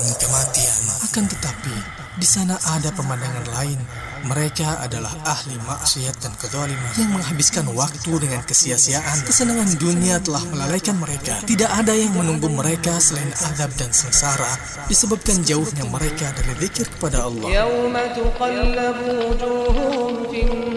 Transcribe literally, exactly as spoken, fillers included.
kematian. Akan tetapi, di sana ada pemandangan lain. Mereka adalah ahli maksiat dan kezaliman yang menghabiskan waktu dengan kesia-siaan. Kesenangan dunia telah melalaikan mereka. Tidak ada yang menunggu mereka selain azab dan sengsara disebabkan jauhnya mereka dari zikir kepada Allah. Yauma tuqallabu wujuhum fin